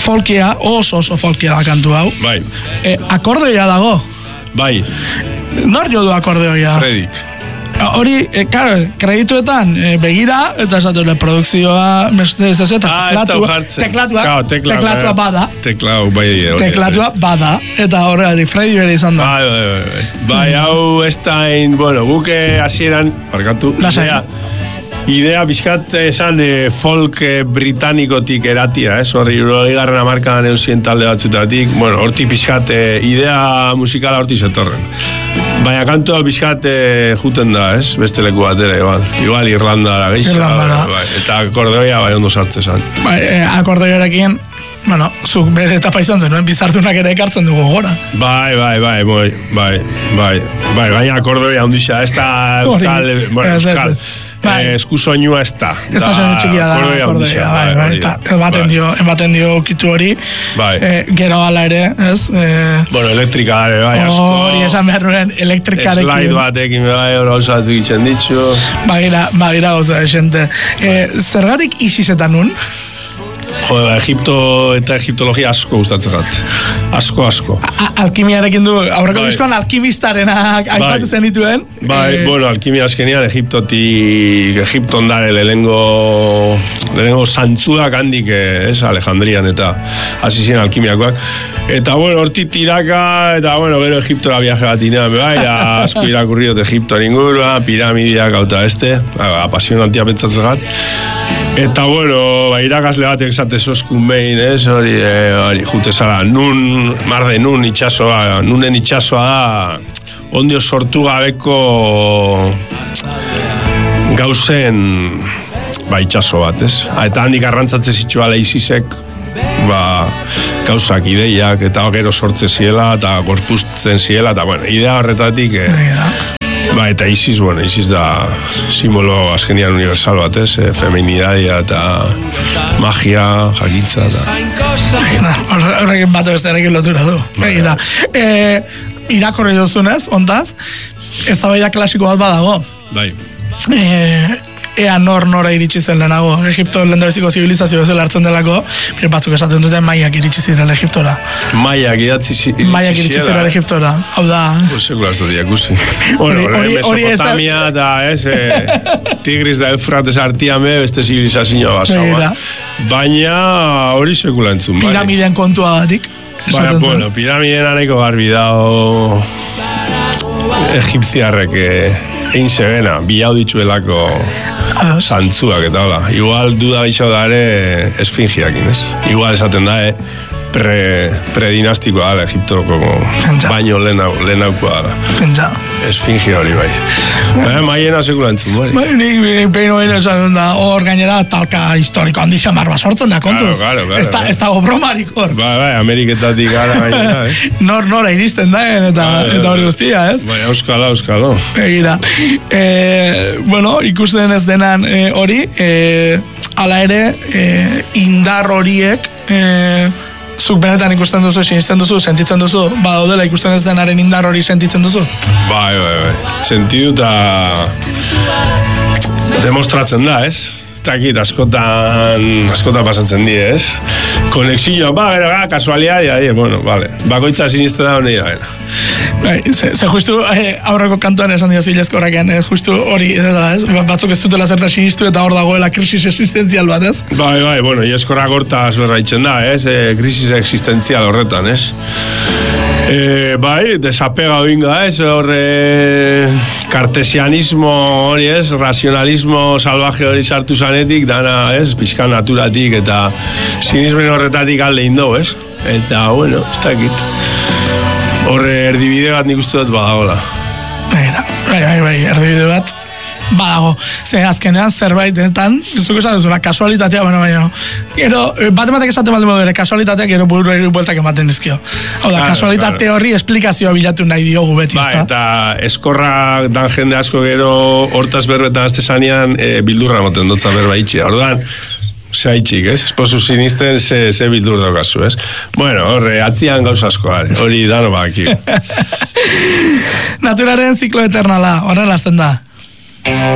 folkia, oso folkia da kantu hau. Bai. Akordeoia dago. Bai. Nor jo du akordeoia? Fredik. Hori, kredituetan begira, eta esatule produkzioa, masterizazioa, eta teklatua bada. Teklatua bada, eta horregatik, Fredi bere izan da. Bai, hau estain, bueno, guke hasieran, barkatu, idea bizkat esan folk britanikotik eratia, horri igarren amarkadan eusien talde batzutatik, bueno, horti bizkat idea musikala horti zetorren. Baina kantua bizkat juten da, beste leku batera, igual Irlandara geisha, eta akordeoia bai ondo sartzezan. Akordeoarekin, bueno, zuk bere etapa izan zenuen, bizartunak ere ekartzen dugu gora. Bai, gaina akordeoia ondixa, ez da euskal, eskusoinua ez da. Ez da soinu txikia da akordeoia, ematen dio kitu hori, gero ala ere, ez? Bueno, elektrika ere, bai, asko. Hori esan behar nuen, elektrikarekin. Slide batekin, bai, hori hausatzen egiten ditxu. Bagira gauza, esente. Zergatik isizetan nun? Jode, Egipto eta egiptologia asko gustatzen gat. Asko. Alkimiarekin du, aurreko diskoan alkimistarenak aipatu zenituen. Bai, bueno, alkimia azkenian Egipton dare lehenengo santzuak handik, Alejandrian eta hasi ziren alkimiakoak. Eta, bueno, hortik tiraka, eta, bueno, gero Egiptora viaje bat inean, bai, asko irakurri dut Egiptoan ingurua, piramideak, hauta apasionantia pentsatzen gat. Eta, bueno, irakasle batek esate zoskun behin, hori jute zara, nunen itxasoa da, ondio sortu gabeko gauzen, itxaso bat, Eta handik arrantzatzen zitxuala izizek, gauzak, ideiak, eta gero sortze ziela, eta gorpuztzen ziela, eta, bueno, idea horretatik... eta Isis da simbolo azkenian universal bat, feminidadia eta magia, jakitza eta... Horrekin bat bestearekin lotura du. Irakorri duzunez, ontaz, ez da baida klasiko bat badago. Bai. Ea nora iritsi zen lehenago. Egipto lehendabiziko zibilizazio bezala hartzen delako, batzuk esaten duten maiak iritsi ziren Egiptora. Maiak iritsi ziren Egiptora. Hau da. Sekula ez dut ikusi. Mesopotamia eta Tigris da Eufrates artian beste zibilizazioa basagoa. Baina hori sekula entzun. Piramideen kontua batik. Baina, bueno, piramideen aneko garbi dao egipziarrek egin zebena, bilau ditzuelako santzuak eta hola. Igual duda gixo da ere esfingiakin, Igual esaten da, predinastikoa da, Egiptoko baino lehenaukoa da. Esfingia hori bai. Maiena sekula entzun, bai. Nik behin hori esan da, hor gainera talka historiko handi xamar bat sortzen da, kontuz. Ez dago bromarik hor. Bai, Ameriketatik gara gainera, Nora iristen daen eta hori guztia, ez? Bai, euskalo. Egira. Bueno, ikusten ez denan hori, ala ere, indar horiek, zuk benetan ikusten duzu, sinisten duzu, sentitzen duzu, badaudela ikusten ez denaren indar hori sentitzen duzu? Bai. Sentidu eta demostratzen da, Dakit, askotan pasatzen di, Konexioa, kasualidadia, bueno, vale. Bakoitza siniste da honi da, Ze justu aurreko kantuan esan dira zilezko horrekin, justu hori, batzuk ez dutela zerta sinistu eta hor dagoela krisis existenzial bat, Bai, bueno, ieskorrak hortaz berraitzen da, krisis existenzial horretan, Bai, desapega oinga, horre kartesianismo hori, racionalismo salvaje hori sartu zanetik, dana, pixka naturatik eta sinismen horretatik alde indo, Eta, bueno, ez dakit. Horre erdibide bat nik uste dut badagoela. Bai, erdibide bat badago. Ze azkenean zerbaitetan, zuk esan duzula, kasualitatea, baina, gero, bat esaten baldin modu ere, kasualitatea gero burura bueltak ematen dizkio. Hau da, kasualitate horri esplikazioa bilatu nahi diogu beti, Bai, eta eskorrak dan jende asko gero hortaz berbetan azte zanean bildurra moten dutza berba itxia. Orduan, zaitxik, esposu sinisten ze bildur daukazu, Bueno, horre, atzian gauz asko, hori dano baki. Naturaren ziklo eternala, horrela azten da.